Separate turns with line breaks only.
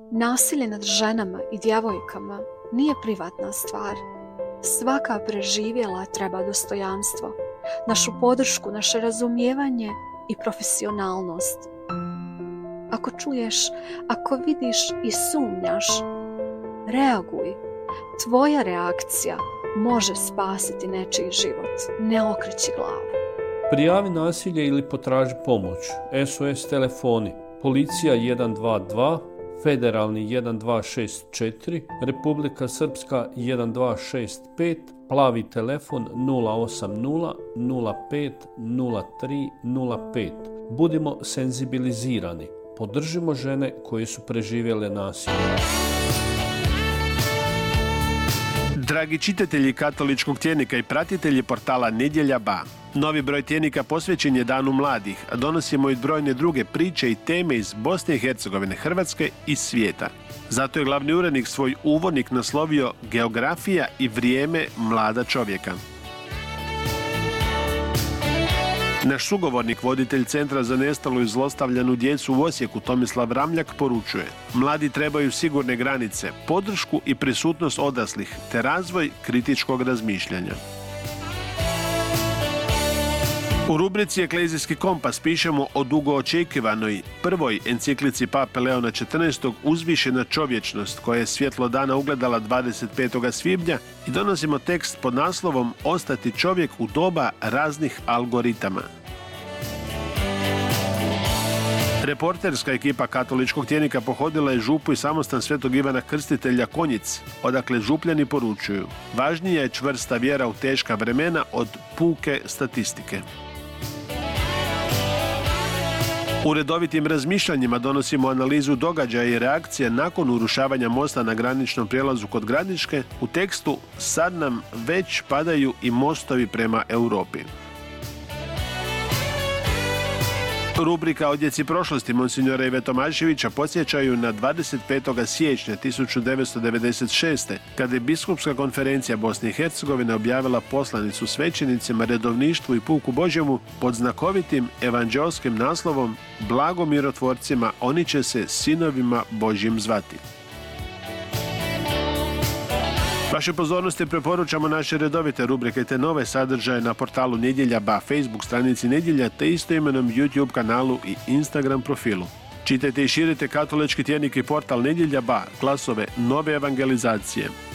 Nasilje nad ženama i djevojkama nije privatna stvar. Svaka preživjela treba dostojanstvo, našu podršku, naše razumijevanje i profesionalnost. Ako čuješ, ako vidiš i sumnjaš, reaguj. Tvoja reakcija može spasiti nečiji život. Ne okreći glavu.
Prijavi nasilje ili potraži pomoć. SOS telefoni. Policija 122, Federalni 1264, Republika Srpska 1265, plavi telefon 080 05 03 05. Budimo senzibilizirani. Podržimo žene koje su preživjele nasilje.
Dragi čitatelji katoličkog tjednika i pratitelji portala Nedjelja Ba, novi broj tjednika posvećen je Danu mladih, a donosimo i brojne druge priče i teme iz Bosne i Hercegovine, Hrvatske i svijeta. Zato je glavni urednik svoj uvodnik naslovio Geografija i vrijeme mlada čovjeka. Naš sugovornik, voditelj Centra za nestalu i zlostavljanu djecu u Osijeku, Tomislav Ramljak, poručuje: mladi trebaju sigurne granice, podršku i prisutnost odraslih, te razvoj kritičkog razmišljanja. U rubrici Eklezijski kompas pišemo o dugo očekivanoj prvoj enciklici Pape Leona XIV. Uzvišena čovječnost, koja je svjetlo dana ugledala 25. svibnja, i donosimo tekst pod naslovom Ostati čovjek u doba raznih algoritama. Reporterska ekipa katoličkog tjednika pohodila je župu i samostan Svetog Ivana Krstitelja Konjic, odakle župljani poručuju: važnija je čvrsta vjera u teška vremena od puke statistike. U redovitim razmišljanjima donosimo analizu događaja i reakcije nakon urušavanja mosta na graničnom prijelazu kod Gradiške u tekstu Sad nam već padaju i mostovi prema Europi. Rubrika Odjeci prošlosti Monsignora Ive Tomaševića podsjećaju na 25. siječnja 1996. kada je Biskupska konferencija Bosne i Hercegovine objavila poslanicu svećenicima, redovništvu i puku Božjemu pod znakovitim evanđeoskim naslovom Blago mirotvorcima, oni će se sinovima Božjim zvati. Vaše pozornosti preporučamo naše redovite rubrike te nove sadržaje na portalu Nedjelja Ba, Facebook stranici Nedjelja te istoimenom YouTube kanalu i Instagram profilu. Čitajte i širite katolički tjednik i portal Nedjelja Ba, glasove nove evangelizacije.